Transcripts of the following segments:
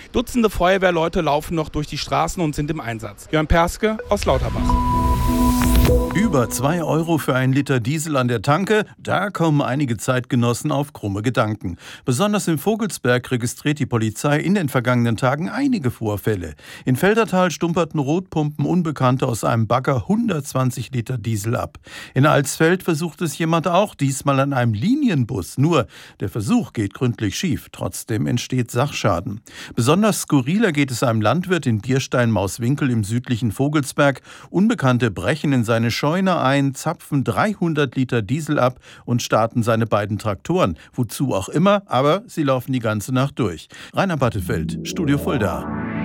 Dutzende Feuerwehrleute laufen noch durch die Straßen und sind im Einsatz. Jörn Perske aus Lauterbach. Über 2 Euro für einen Liter Diesel an der Tanke, da kommen einige Zeitgenossen auf krumme Gedanken. Besonders im Vogelsberg registriert die Polizei in den vergangenen Tagen einige Vorfälle. In Feldertal stumperten Rotpumpen Unbekannte aus einem Bagger 120 Liter Diesel ab. In Alsfeld versucht es jemand auch, diesmal an einem Linienbus. Nur, der Versuch geht gründlich schief. Trotzdem entsteht Sachschaden. Besonders skurriler geht es einem Landwirt in Bierstein-Mauswinkel im südlichen Vogelsberg. Unbekannte brechen in seine Scheune ein, zapfen 300 Liter Diesel ab und starten seine beiden Traktoren. Wozu auch immer, aber sie laufen die ganze Nacht durch. Rainer Battefeld, Studio Fulda.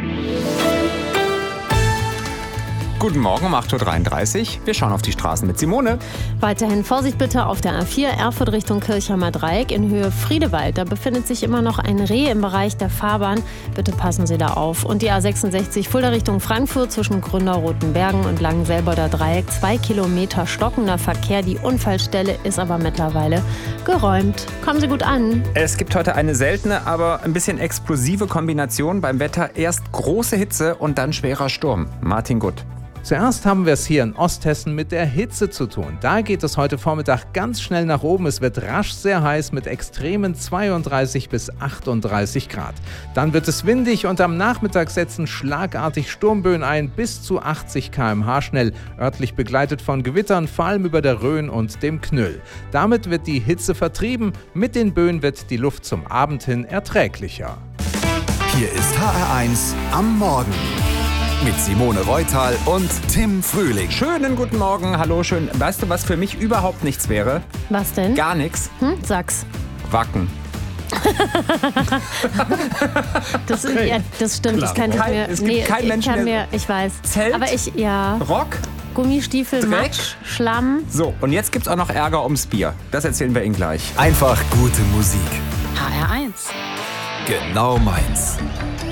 Guten Morgen um 8.33 Uhr. Wir schauen auf die Straßen mit Simone. Weiterhin Vorsicht bitte auf der A4 Erfurt Richtung Kirchheimer Dreieck in Höhe Friedewald. Da befindet sich immer noch ein Reh im Bereich der Fahrbahn. Bitte passen Sie da auf. Und die A66 Fulda Richtung Frankfurt zwischen Gründer-Rotenbergen und Langenselboder Dreieck. 2 Kilometer stockender Verkehr. Die Unfallstelle ist aber mittlerweile geräumt. Kommen Sie gut an. Es gibt heute eine seltene, aber ein bisschen explosive Kombination beim Wetter. Erst große Hitze und dann schwerer Sturm. Martin Gutt. Zuerst haben wir es hier in Osthessen mit der Hitze zu tun. Da geht es heute Vormittag ganz schnell nach oben. Es wird rasch sehr heiß mit extremen 32 bis 38 Grad. Dann wird es windig und am Nachmittag setzen schlagartig Sturmböen ein, bis zu 80 km/h schnell, örtlich begleitet von Gewittern, vor allem über der Rhön und dem Knüll. Damit wird die Hitze vertrieben. Mit den Böen wird die Luft zum Abend hin erträglicher. Hier ist HR1 am Morgen. Mit Simone Reutal und Tim Frühling. Schönen guten Morgen, hallo, schön. Weißt du, was für mich überhaupt nichts wäre? Was denn? Gar nichts. Sag's. Wacken. Das stimmt. Klar. Das kann ich mir... Es gibt keinen Menschen, der... Ich weiß. Zelt? Aber Rock? Gummistiefel, Dreck? Matsch, Schlamm. So, und jetzt gibt's auch noch Ärger ums Bier. Das erzählen wir Ihnen gleich. Einfach gute Musik. HR1. Genau meins.